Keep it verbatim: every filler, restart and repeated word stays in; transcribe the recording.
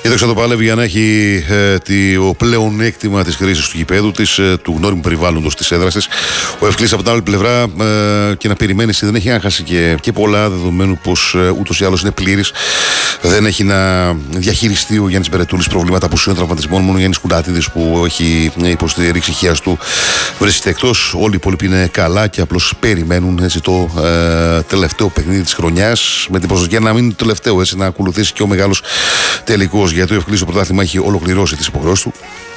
Κοίταξε να το παλεύει για να έχει ε, το πλεονέκτημα της χρήσης του γηπέδου της, ε, του γνώριμου περιβάλλοντος της έδρας της. Ο Ευκλής από την άλλη πλευρά ε, και να περιμένει, δεν έχει να χάσει και, και πολλά, δεδομένου πως ε, ούτως ή άλλως είναι πλήρης. Δεν έχει να διαχειριστεί ο Γιάννης Μπερετούλης προβλήματα απουσίων τραυματισμών. Μόνο ο Γιάννης Κουντάτιδης που έχει υποστηρίξει χιαστού βρίσκεται εκτός. Όλοι οι υπόλοιποι είναι καλά και απλώς περιμένουν έτσι, το ε, τελευταίο παιχνίδι της χρονιάς. Με την προσδοκία να μην είναι το τελευταίο, έτσι, να ακολουθήσει και ο μεγάλος τελικός. Γιατί ο Ευκλής στο πρωτάθλημα έχει ολοκληρώσει τις υποχρεώσεις του.